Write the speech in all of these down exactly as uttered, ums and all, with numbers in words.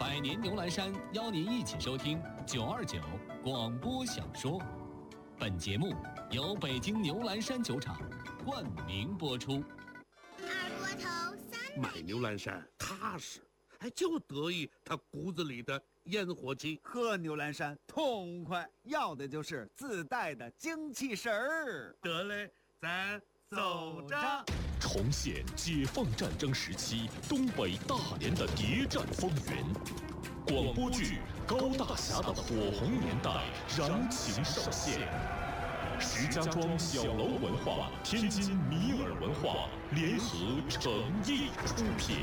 百年牛栏山邀您一起收听九二九广播小说。本节目由北京牛栏山酒厂冠名播出。 二锅头三买牛栏山踏实，还就得意他骨子里的烟火气。 喝牛栏山痛快，要的就是自带的精气神儿。 得嘞，咱走着。 重现解放战争时期东北大连的谍战风云，广播剧《高大侠的火红年代》燃情上线。石家庄小楼文化、天津米尔文化联合诚意出品。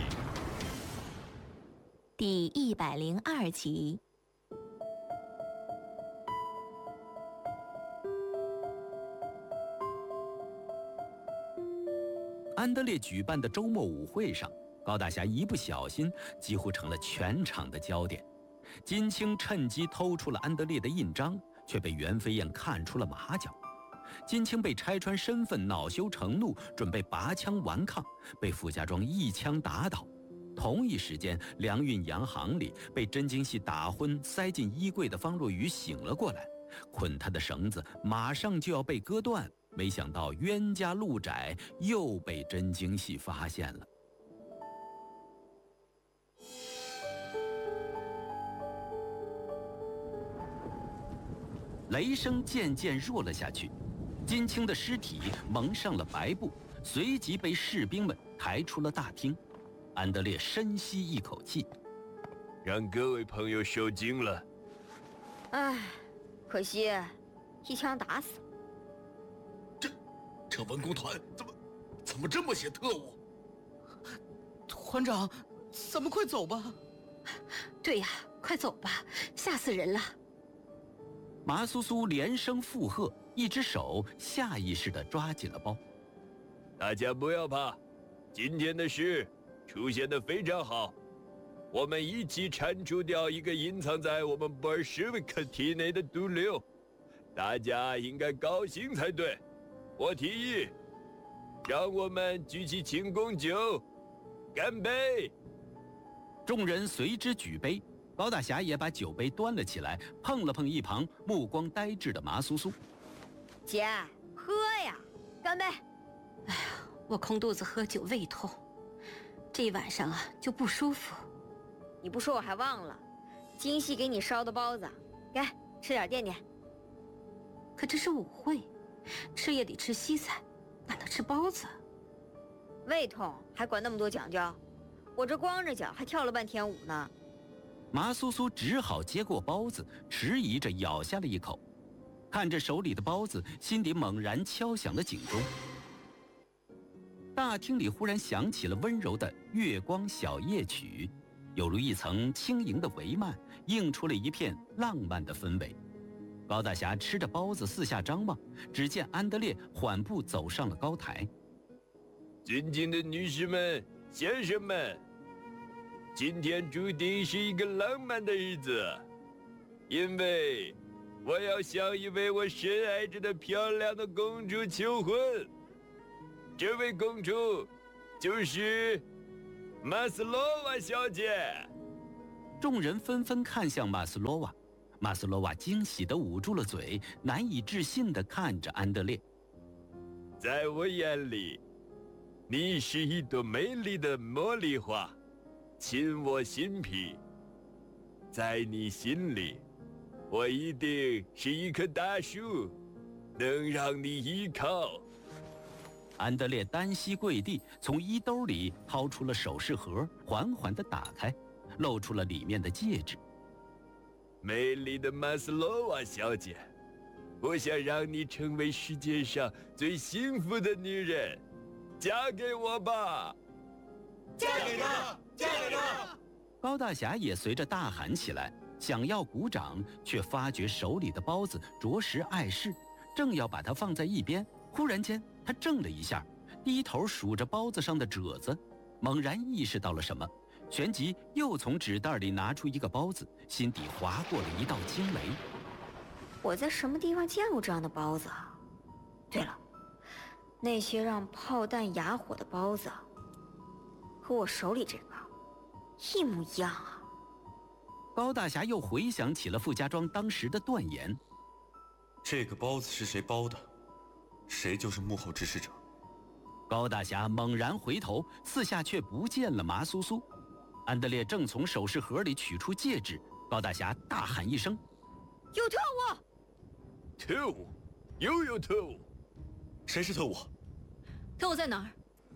第一百零二集。 安德烈举办的周末舞会上，高大侠一不小心几乎成了全场的焦点。金青趁机偷出了安德烈的印章，却被袁飞燕看出了马脚。金青被拆穿身份，恼羞成怒，准备拔枪顽抗，被傅家庄一枪打倒。同一时间，梁运洋行里被真京戏打昏塞进衣柜的方若雨醒了过来，捆他的绳子马上就要被割断，没想到冤家路窄，又被真京戏发现了。雷声渐渐弱了下去，金青的尸体蒙上了白布，随即被士兵们抬出了大厅。安德烈深吸一口气， 让各位朋友受惊了。 唉，可惜一枪打死。 这这文工团怎么怎么这么些特务？ 团长，咱们快走吧。 对呀，快走吧，吓死人了。 马苏苏连声附和，一只手下意识地抓紧了包。 大家不要怕，今天的事出现得非常好，我们一起铲除掉一个隐藏在我们布尔什维克体内的毒瘤，大家应该高兴才对。我提议，让我们举起庆功酒，干杯！ 众人随之举杯，高大侠也把酒杯端了起来，碰了碰一旁目光呆滞的麻苏苏。 姐，喝呀，干杯！ 哎呀，我空肚子喝酒胃痛，这一晚上啊就不舒服。 你不说我还忘了，京戏给你烧的包子，该吃点垫垫。 可这是舞会，吃也得吃西菜，哪能吃包子？ 胃痛还管那么多讲究？我这光着脚还跳了半天舞呢。 麻苏苏只好接过包子，迟疑着咬下了一口，看着手里的包子，心底猛然敲响了警钟。大厅里忽然响起了温柔的《月光小夜曲》，有如一层轻盈的帷幔，映出了一片浪漫的氛围。高大侠吃着包子四下张望，只见安德烈缓步走上了高台。 尊敬的女士们、先生们，今天注定是一个浪漫的日子，因为我要向一位我深爱着的漂亮的公主求婚。这位公主就是马斯洛娃小姐。 众人纷纷看向马斯洛娃，马斯洛娃惊喜地捂住了嘴，难以置信地看着安德烈。 在我眼里，你是一朵美丽的茉莉花，沁我心脾。在你心里，我一定是一棵大树，能让你依靠。 安德烈单膝跪地，从衣兜里掏出了首饰盒，缓缓地打开，露出了里面的戒指。 美丽的马斯洛娃小姐，我想让你成为世界上最幸福的女人，嫁给我吧！ 嫁给他，嫁给他！ 高大侠也随着大喊起来，想要鼓掌，却发觉手里的包子着实碍事，正要把它放在一边，忽然间他怔了一下，低头数着包子上的褶子，猛然意识到了什么，旋即又从纸袋里拿出一个包子，心底划过了一道惊雷。 我在什么地方见过这样的包子啊？对了，那些让炮弹哑火的包子，和我手里这个一模一样啊！ 高大侠又回想起了傅家庄当时的断言： 这个包子是谁包的，谁就是幕后指使者。 高大侠猛然回头，四下却不见了麻苏苏。安德烈正从首饰盒里取出戒指，高大侠大喊一声：“ 有特务！” 特务？又有特务？ 谁是特务？ 特务在哪儿？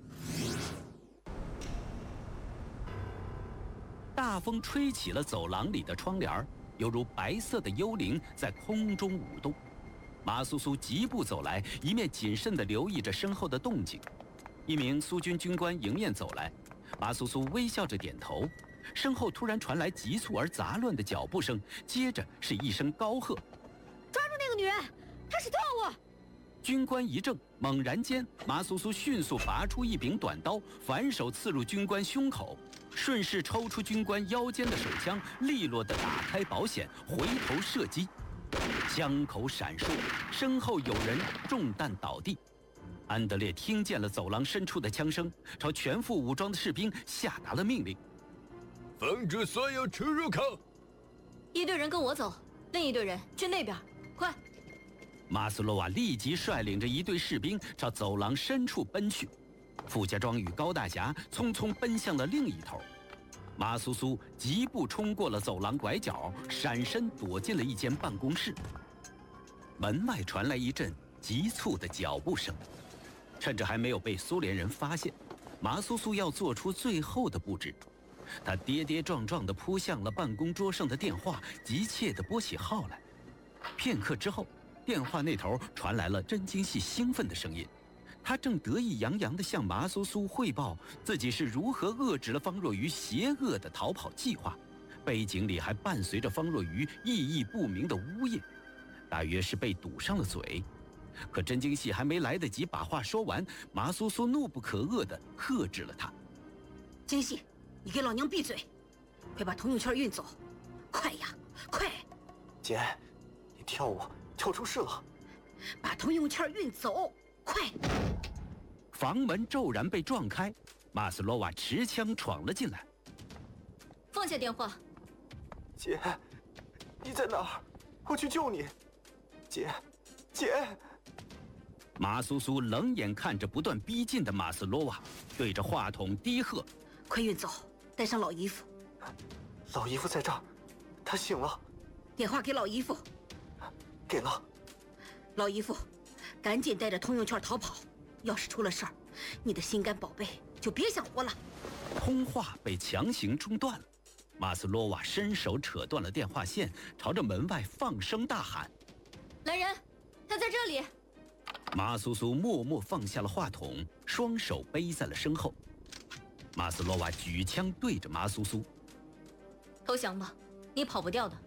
大风吹起了走廊里的窗帘，犹如白色的幽灵在空中舞动。马苏苏疾步走来，一面谨慎地留意着身后的动静。一名苏军军官迎面走来，马苏苏微笑着点头。身后突然传来急促而杂乱的脚步声，接着是一声高喝：“ 抓住那个女人，她是特务！” 军官一怔，猛然间，马苏苏迅速拔出一柄短刀，反手刺入军官胸口，顺势抽出军官腰间的手枪，利落地打开保险，回头射击。枪口闪烁，身后有人中弹倒地。安德烈听见了走廊深处的枪声，朝全副武装的士兵下达了命令：“ 封住所有出入口。” 一队人跟我走，另一队人去那边，快！ 马斯洛瓦立即率领着一队士兵朝走廊深处奔去。傅家庄与高大侠匆匆奔向了另一头。马苏苏疾步冲过了走廊拐角，闪身躲进了一间办公室。门外传来一阵急促的脚步声，趁着还没有被苏联人发现，马苏苏要做出最后的布置。他跌跌撞撞地扑向了办公桌上的电话，急切地拨起号来。片刻之后，电话那头传来了真京系兴奋的声音。他正得意洋洋地向马苏苏汇报自己是如何遏制了方若愚邪恶的逃跑计划，背景里还伴随着方若愚意义不明的呜咽，大约是被堵上了嘴。可真京系还没来得及把话说完，马苏苏怒不可遏地喝止了他：“ 京系，你给老娘闭嘴！快把童泳圈运走，快呀，快！ 姐，你跳舞跳出事了， 把童泳圈运走，快！” 房门骤然被撞开，马斯洛瓦持枪闯了进来。 放下电话。 姐，你在哪儿？我去救你。姐，姐。 马苏苏冷眼看着不断逼近的马斯洛瓦，对着话筒低喝：“ 快运走，带上老姨夫。” 老姨夫在这儿，他醒了。 电话给老姨夫。 给了。 老姨夫，赶紧带着通用券逃跑。要是出了事儿，你的心肝宝贝就别想活了。 通话被强行中断了，马斯洛瓦伸手扯断了电话线，朝着门外放声大喊：“ 来人，他在这里！” 马苏苏默默放下了话筒，双手背在了身后。马斯洛瓦举枪对着马苏苏：“ 投降吧，你跑不掉的。”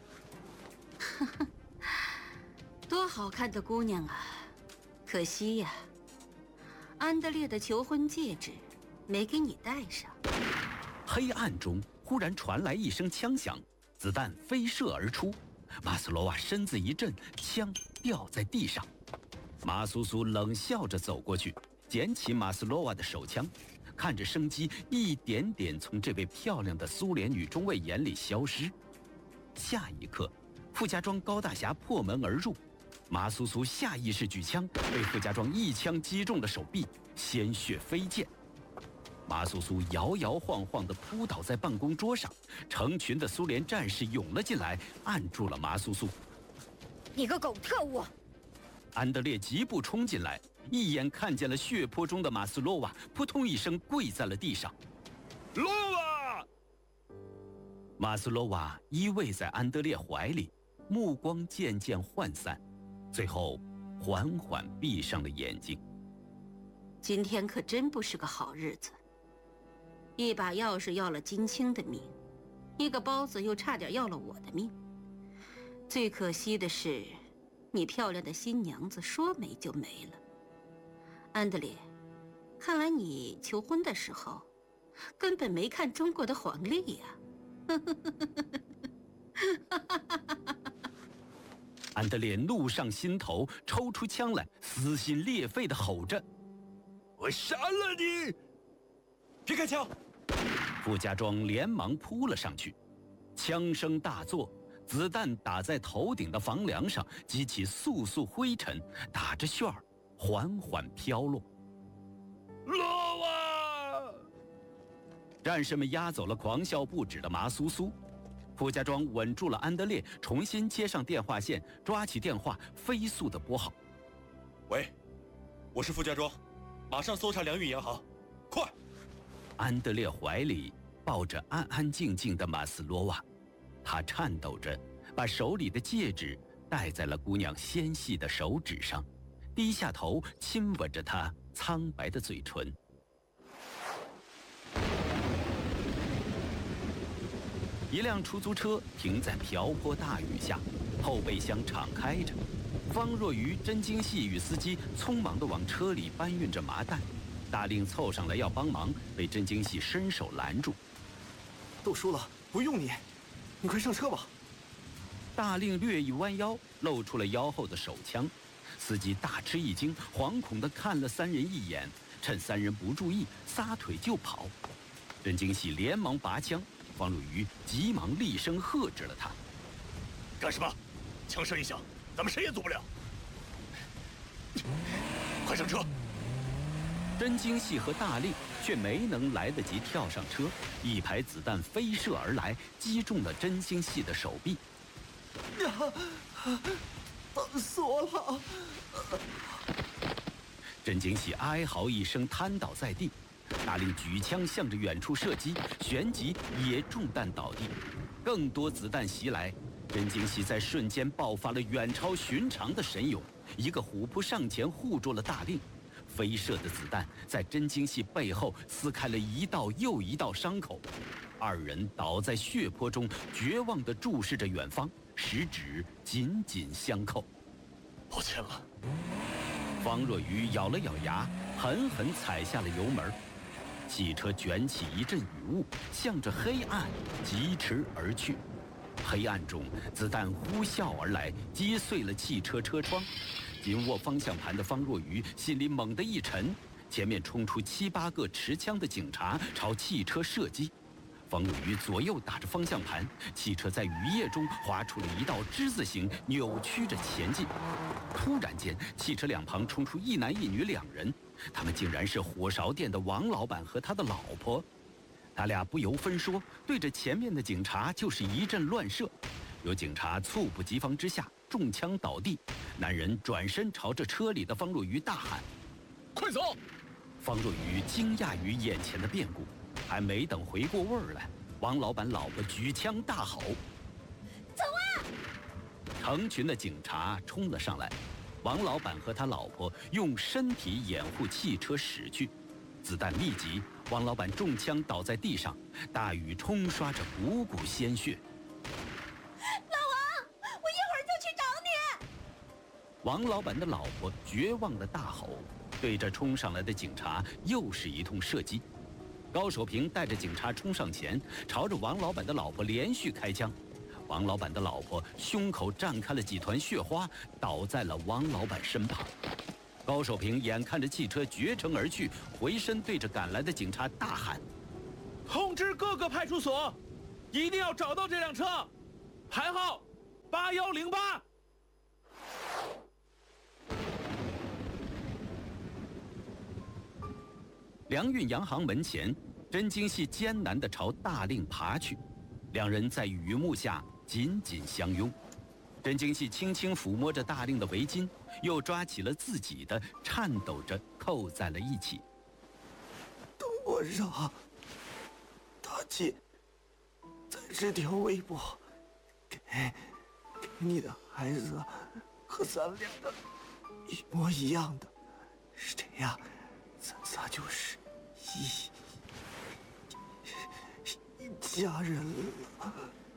多好看的姑娘啊！可惜呀，安德烈的求婚戒指没给你戴上。 黑暗中忽然传来一声枪响，子弹飞射而出。马斯洛瓦身子一震，枪掉在地上。马苏苏冷笑着走过去，捡起马斯洛瓦的手枪，看着生机一点点从这位漂亮的苏联女中尉眼里消失。下一刻，傅家庄高大侠破门而入，马苏苏下意识举枪，被傅家庄一枪击中了手臂，鲜血飞溅。马苏苏摇摇晃晃地扑倒在办公桌上，成群的苏联战士涌了进来，按住了马苏苏。 你个狗特务！ 安德烈疾步冲进来，一眼看见了血泊中的马斯洛瓦，扑通一声跪在了地上。 洛瓦！ 马斯洛瓦依偎在安德烈怀里，目光渐渐涣散，最后缓缓闭上了眼睛。 今天可真不是个好日子。一把钥匙要了金青的命，一个包子又差点要了我的命。最可惜的是，你漂亮的新娘子说没就没了。安德烈，看来你求婚的时候根本没看中国的黄历呀！ 安德烈怒上心头，抽出枪来，撕心裂肺地吼着：“ 我杀了你！ 别开枪！” 傅家庄连忙扑了上去， 枪声大作，子弹打在头顶的房梁上，激起簌簌灰尘，打着旋儿，缓缓飘落。 落啊！ 战士们押走了狂笑不止的麻苏苏。傅家庄稳住了安德烈，重新接上电话线，抓起电话，飞速地拨号。 喂，我是傅家庄，马上搜查良运洋行，快！ 安德烈怀里抱着安安静静的马斯洛娃，他颤抖着把手里的戒指戴在了姑娘纤细的手指上，低下头亲吻着她苍白的嘴唇。一辆出租车停在瓢泼大雨下，后备箱敞开着。方若愚、甄京戏与司机匆忙地往车里搬运着麻袋。大令凑上来要帮忙，被甄京戏伸手拦住。 都说了不用你，你快上车吧。 大令略一弯腰，露出了腰后的手枪。司机大吃一惊，惶恐地看了三人一眼，趁三人不注意，撒腿就跑。甄京戏连忙拔枪。方若愚急忙厉声喝止了他：“ 干什么？枪声一响，咱们谁也走不了。快上车！” 甄京戏和大令却没能来得及跳上车，一排子弹飞射而来，击中了甄京戏的手臂。 呀，疼死我了！ 甄京戏哀嚎一声，瘫倒在地。大令举枪向着远处射击，旋即也中弹倒地。更多子弹袭来，甄京戏在瞬间爆发了远超寻常的神勇，一个虎扑上前护住了大令。飞射的子弹在甄京戏背后撕开了一道又一道伤口，二人倒在血泊中，绝望地注视着远方，十指紧紧相扣。 抱歉了。 方若愚咬了咬牙，狠狠踩下了油门。汽车卷起一阵雨雾，向着黑暗疾驰而去。黑暗中，子弹呼啸而来，击碎了汽车车窗。紧握方向盘的方若愚心里猛地一沉，前面冲出七八个持枪的警察，朝汽车射击。方若愚左右打着方向盘，汽车在雨夜中划出了一道之字形，扭曲着前进。突然间，汽车两旁冲出一男一女两人，他们竟然是火烧店的王老板和他的老婆。他俩不由分说，对着前面的警察就是一阵乱射。有警察猝不及防之下中枪倒地，男人转身朝着车里的方若愚大喊：“ 快走！” 方若愚惊讶于眼前的变故，还没等回过味儿来，王老板老婆举枪大吼：“ 走啊！” 成群的警察冲了上来，王老板和他老婆用身体掩护汽车驶去。子弹密集，王老板中枪倒在地上，大雨冲刷着股股鲜血。 老王，我一会儿就去找你。 王老板的老婆绝望地大吼，对着冲上来的警察又是一通射击。高守平带着警察冲上前，朝着王老板的老婆连续开枪。王老板的老婆胸口绽开了几团血花，倒在了王老板身旁。高守平眼看着汽车绝尘而去，回身对着赶来的警察大喊：“ 通知各个派出所，一定要找到这辆车，牌号八幺零八。” 良运洋行门前，甄京戏艰难地朝大令爬去，两人在雨幕下紧紧相拥。甄京戏轻轻抚摸着大令的围巾，又抓起了自己的，颤抖着扣在了一起。 等我让大姐在这条微博给给你的孩子和咱俩的一模一样的，是这样，咱仨就是一一家人了。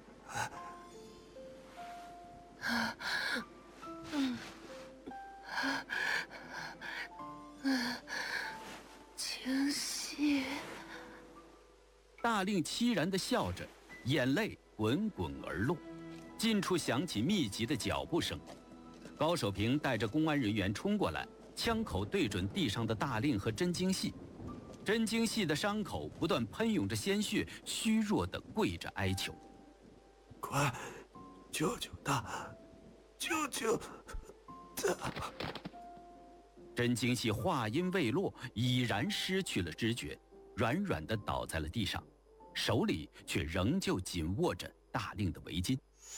嗯，嗯，京戏。 大令凄然地笑着，眼泪滚滚而落。近处响起密集的脚步声，高守平带着公安人员冲过来，枪口对准地上的大令和甄京戏。甄京戏的伤口不断喷涌着鲜血，虚弱地跪着哀求。 快救救他！救救他！ 甄京戏话音未落，已然失去了知觉，软软地倒在了地上，手里却仍旧紧握着大令的围巾。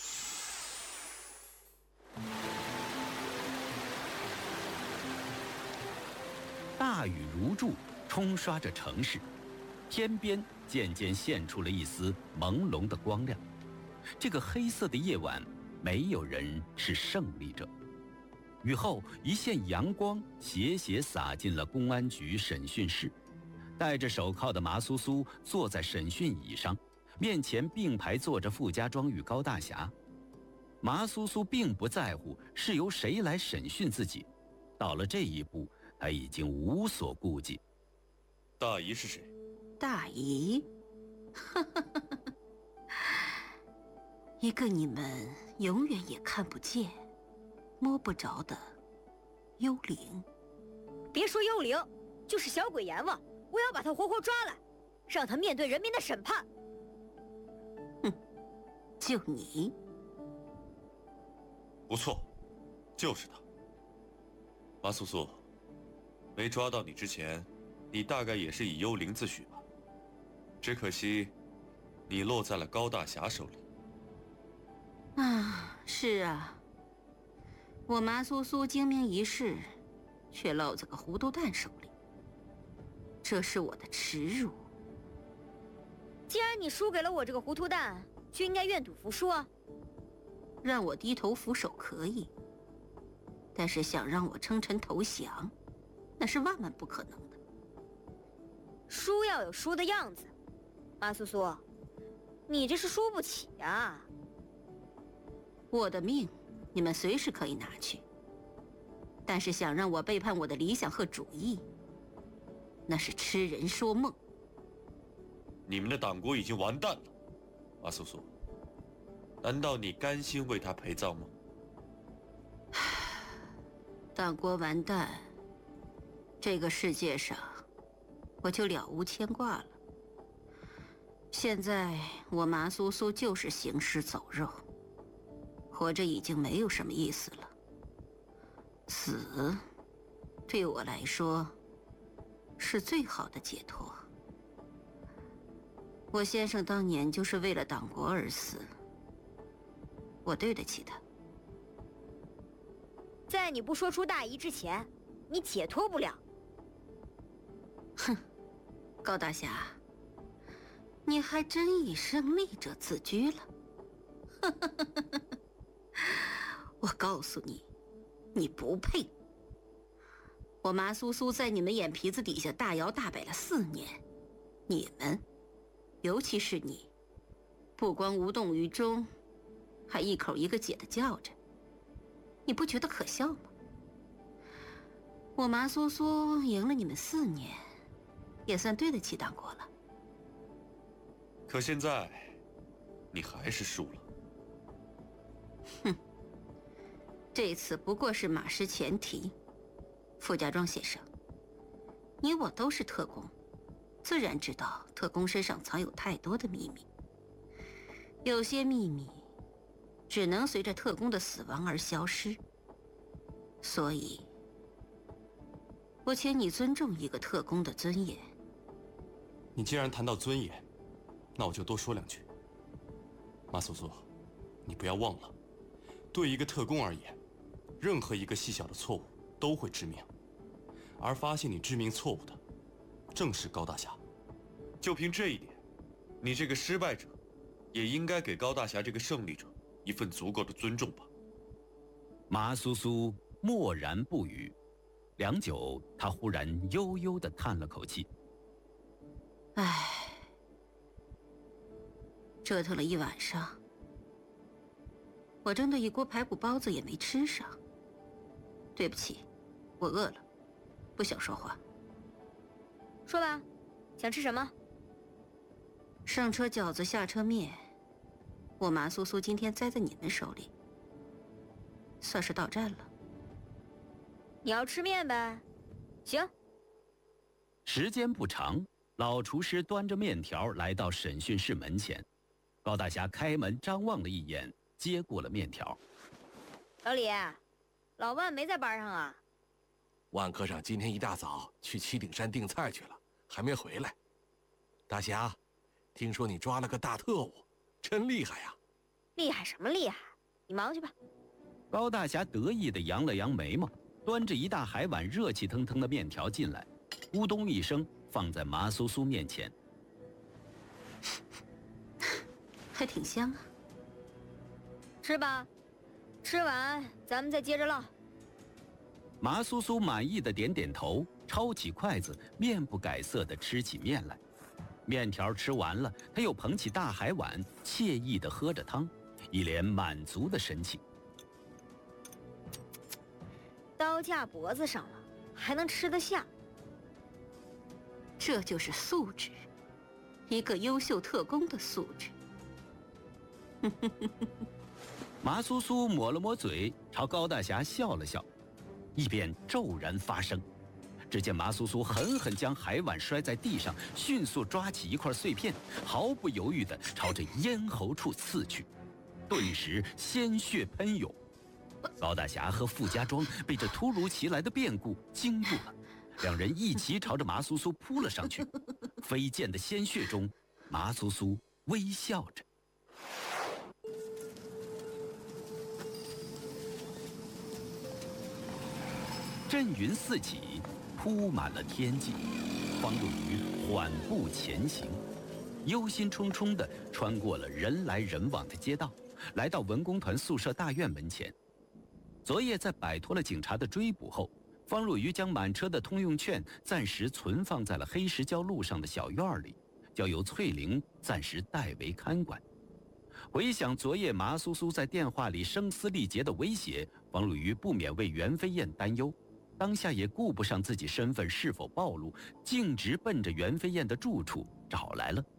大雨如注，冲刷着城市，天边渐渐现出了一丝朦胧的光亮。这个黑色的夜晚，没有人是胜利者。雨后，一线阳光斜斜洒进了公安局审讯室。戴着手铐的麻苏苏坐在审讯椅上，面前并排坐着傅家庄与高大侠。麻苏苏并不在乎是由谁来审讯自己，到了这一步，他已经无所顾忌。 大姨是谁？ 大姨，一个你们永远也看不见、摸不着的幽灵。 别说幽灵，就是小鬼阎王，我要把他活活抓来，让他面对人民的审判。 哼，就你？ 不错，就是他。马素素，没抓到你之前，你大概也是以幽灵自诩吧？只可惜，你落在了高大侠手里。 啊，是啊，我麻苏苏精明一世，却落在个糊涂蛋手里，这是我的耻辱。 既然你输给了我这个糊涂蛋，就应该愿赌服输啊。 让我低头俯首可以，但是想让我称臣投降，那是万万不可能的。 输要有输的样子，马苏苏，你这是输不起啊。 我的命，你们随时可以拿去，但是想让我背叛我的理想和主义，那是痴人说梦。 你们的党国已经完蛋了，马苏苏。难道你甘心为他陪葬吗？ 党国完蛋，这个世界上我就了无牵挂了。现在我麻苏苏就是行尸走肉，活着已经没有什么意思了。死，对我来说是最好的解脱。我先生当年就是为了党国而死。我对得起他。 在你不说出大姨之前，你解脱不了。 哼，高大侠，你还真以胜利者自居了。我告诉你，你不配。我麻苏苏在你们眼皮子底下大摇大摆了四年，你们，尤其是你，不光无动于衷，还一口一个姐的叫着，你不觉得可笑吗？我麻苏苏赢了你们四年，也算对得起党国了。 可现在，你还是输了。 哼，这次不过是马失前蹄。傅家庄先生，你我都是特工，自然知道特工身上藏有太多的秘密。有些秘密只能随着特工的死亡而消失，所以，我请你尊重一个特工的尊严。 你既然谈到尊严，那我就多说两句。马苏苏，你不要忘了，对一个特工而言，任何一个细小的错误都会致命，而发现你致命错误的，正是高大侠。就凭这一点，你这个失败者，也应该给高大侠这个胜利者一份足够的尊重吧。 麻苏苏默然不语，良久，他忽然悠悠地叹了口气：“ 唉，折腾了一晚上，我蒸的一锅排骨包子也没吃上。对不起，我饿了，不想说话。 说吧，想吃什么？ 上车饺子，下车面。我麻苏苏今天栽在你们手里，算是到站了。 你要吃面呗？行。” 时间不长，老厨师端着面条来到审讯室门前， 高大侠开门张望了一眼，接过了面条。 老李，老万没在班上啊？ 万科长今天一大早去七顶山订菜去了，还没回来。大侠，听说你抓了个大特务，真厉害呀！ 厉害什么厉害？你忙去吧。 高大侠得意地扬了扬眉毛，端着一大海碗热气腾腾的面条进来，咕咚一声放在麻苏苏面前。 还挺香啊。 吃吧，吃完咱们再接着唠。 麻苏苏满意的点点头，抄起筷子，面不改色地吃起面来。面条吃完了，他又捧起大海碗，惬意地喝着汤，一脸满足的神情。 刀架脖子上了，还能吃得下， 这就是素质，一个优秀特工的素质。 麻苏苏抹了抹嘴，朝高大侠笑了笑，一边骤然发声。只见麻苏苏狠狠将海碗摔在地上，迅速抓起一块碎片，毫不犹豫地朝着咽喉处刺去，顿时鲜血喷涌。高大侠和傅家庄被这突如其来的变故惊住了，两人一齐朝着麻苏苏扑了上去。飞溅的鲜血中，麻苏苏微笑着。阵云四起，铺满了天际。方若愚缓步前行，忧心忡忡地穿过了人来人往的街道，来到文工团宿舍大院门前。昨夜在摆脱了警察的追捕后，方若愚将满车的通用券暂时存放在了黑石礁路上的小院里，交由翠玲暂时代为看管。回想昨夜麻苏苏在电话里声嘶力竭的威胁，方若愚不免为袁飞燕担忧，当下也顾不上自己身份是否暴露，径直奔着袁飞燕的住处找来了。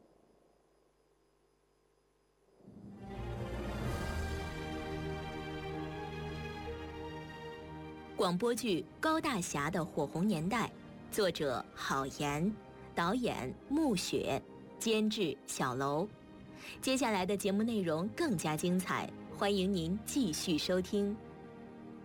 广播剧《高大侠的火红年代》，作者郝岩，导演穆雪，监制小楼。接下来的节目内容更加精彩，欢迎您继续收听。